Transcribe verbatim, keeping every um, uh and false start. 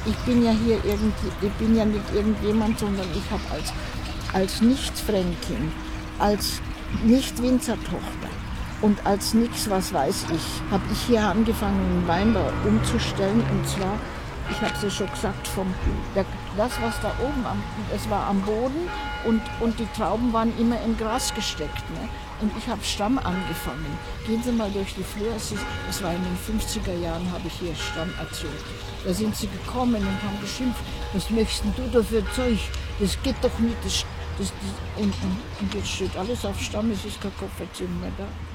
ich bin ja hier irgendwie, ich bin ja nicht irgendjemand, sondern ich habe als, als Nicht-Fränkin, als Nicht-Winzertochter und als nix, was weiß ich, habe ich hier angefangen, einen Weinbau umzustellen. Und zwar, ich habe es ja schon gesagt, vom, der, das, was da oben, am, es war am Boden und, und die Trauben waren immer im Gras gesteckt. Ne? Und ich habe Stamm angefangen. Gehen Sie mal durch die Flur, es, ist, es war in den fünfziger Jahren, habe ich hier Stamm erzählt. Da sind sie gekommen und haben geschimpft, was möchtest du da für Zeug? Das geht doch nicht. Das, das, das, und, und, und jetzt steht alles auf Stamm, es ist kein Kopfverzug mehr da.